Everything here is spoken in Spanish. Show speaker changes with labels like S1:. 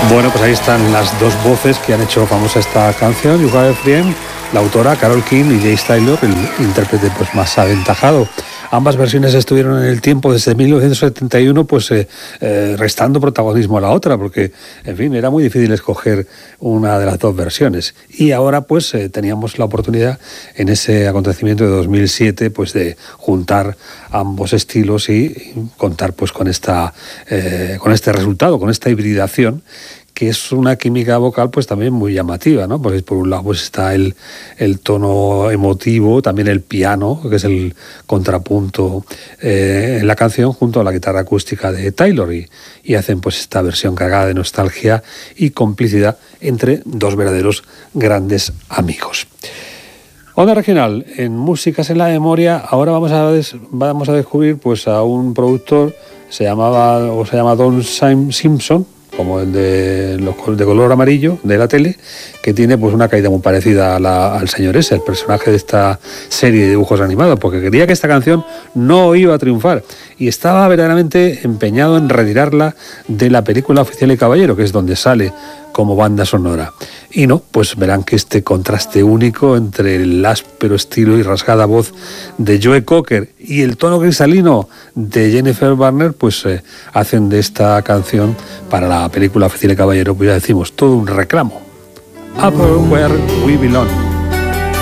S1: Bueno, pues ahí están las dos voces que han hecho famosa esta canción, You Have a Friend, la autora Carole King y Jay Taylor, el intérprete pues más aventajado. Ambas versiones estuvieron en el tiempo desde 1971, pues restando protagonismo a la otra, porque, en fin, era muy difícil escoger una de las dos versiones. Y ahora, pues, teníamos la oportunidad, en ese acontecimiento de 2007, pues, de juntar ambos estilos y contar, pues, con este resultado, con esta hibridación, que es una química vocal pues también muy llamativa, ¿no? Porque por un lado pues está el tono emotivo, también el piano, que es el contrapunto en la canción, junto a la guitarra acústica de Taylor, y hacen pues esta versión cargada de nostalgia y complicidad entre dos verdaderos grandes amigos. Onda Regional, en Músicas en la Memoria, ahora vamos a descubrir pues a un productor, se llama Don Simpson, como el de color amarillo de la tele, que tiene pues una caída muy parecida al señor ese, el personaje de esta serie de dibujos animados, porque quería que esta canción no iba a triunfar y estaba verdaderamente empeñado en retirarla de la película Oficial y Caballero, que es donde sale como banda sonora. Y no, pues verán que este contraste único entre el áspero estilo y rasgada voz de Joe Cocker y el tono cristalino de Jennifer Garner, pues hacen de esta canción para la película Oficial y Caballero, pues ya decimos, todo un reclamo. Up Where We Belong.